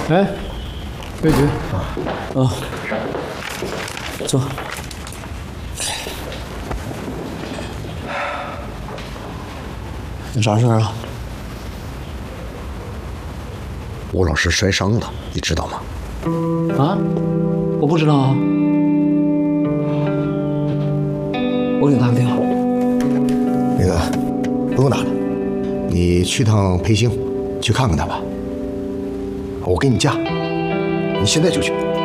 哎，魏局。 啊，坐。有啥事啊？ 吴老师摔伤了，你知道吗？ 啊？我不知道啊。我给你打个电话。 那个，不用打了，你去趟培兴，去看看他吧。我给你假，你现在就去。